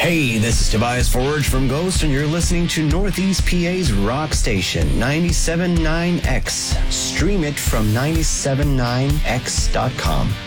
Hey, this is Tobias Forge from Ghost, and you're listening to Northeast PA's rock station, 97.9X. Stream it from 979x.com.